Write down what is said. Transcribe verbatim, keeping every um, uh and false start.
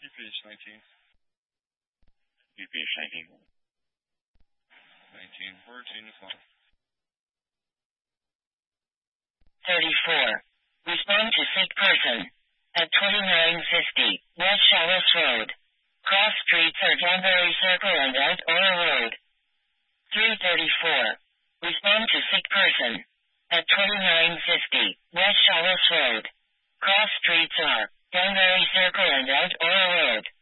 U P H nineteen. U P H nineteen. nineteen. We're routine is fine. thirty-four. Respond to sick person. At twenty-nine fifty, West Challis Road. Cross streets are Danbury Circle and Out Ora Road. three thirty-four. Respond to sick person. At twenty-nine fifty, West Challis Road. Cross streets are Danbury Circle and Out Ora Road.